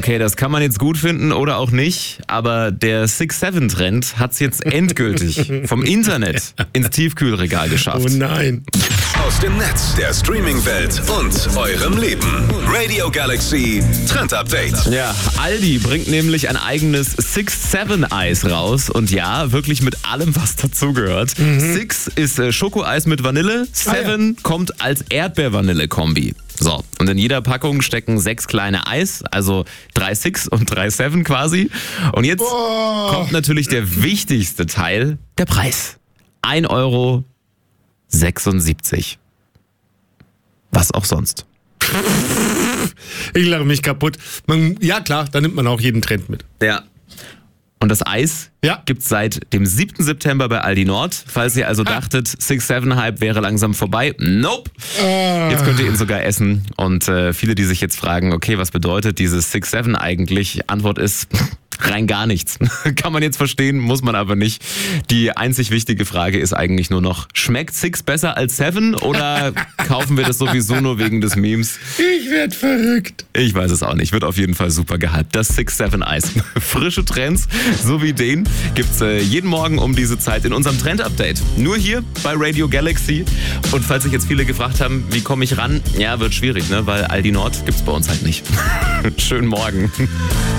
Okay, das kann man jetzt gut finden oder auch nicht, aber der 6-7-Trend hat es jetzt endgültig vom Internet ins Tiefkühlregal geschafft. Oh nein. Aus dem Netz, der Streaming-Welt und eurem Leben. Radio Galaxy Trend Update. Ja, Aldi bringt nämlich ein eigenes 6-7-Eis raus und ja, wirklich mit allem, was dazugehört. 6 ist Schokoeis mit Vanille, 7 kommt als Erdbeer-Vanille-Kombi. So, und in jeder Packung stecken 6 kleine Eis, also 3 6 und 3 7 quasi. Und jetzt kommt natürlich der wichtigste Teil, der Preis. 1,76 €. Was auch sonst. Ich lache mich kaputt. Ja klar, da nimmt man auch jeden Trend mit. Ja. Und das Eis gibt's seit dem 7. September bei Aldi Nord. Falls ihr also dachtet, 6-7-Hype wäre langsam vorbei. Nope. Jetzt könnt ihr ihn sogar essen. Und viele, die sich jetzt fragen, okay, was bedeutet dieses 6-7 eigentlich? Antwort ist rein gar nichts. Kann man jetzt verstehen, muss man aber nicht. Die einzig wichtige Frage ist eigentlich nur noch, schmeckt 6 besser als 7 oder kaufen wir das sowieso nur wegen des Memes? Ich werd verrückt. Ich weiß es auch nicht. Wird auf jeden Fall super gehypt. Das 6-7-Eis. Frische Trends, so wie den, gibt's jeden Morgen um diese Zeit in unserem Trend-Update. Nur hier bei Radio Galaxy. Und falls sich jetzt viele gefragt haben, wie komme ich ran? Ja, wird schwierig, ne? Weil Aldi Nord gibt's bei uns halt nicht. Schönen Morgen.